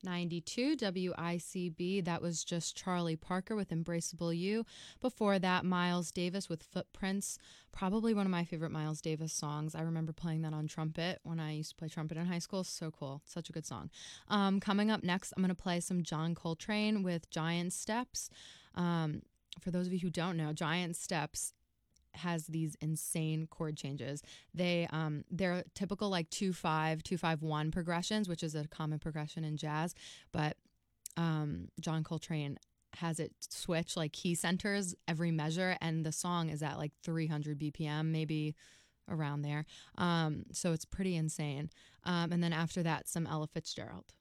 92 WICB. That was just Charlie Parker with Embraceable You. Before that, Miles Davis with Footprints. Probably one of my favorite Miles Davis songs. I remember playing that on trumpet when I used to play trumpet in high school. So cool. Such a good song. Coming up next, I'm going to play some John Coltrane with Giant Steps. For those of you who don't know, Giant Steps has these insane chord changes. They're typical like 2-5 progressions, which is a common progression in jazz, but John Coltrane has it switch like key centers every measure, and the song is at like 300 BPM, maybe around there. So it's pretty insane. And then after that, some Ella Fitzgerald.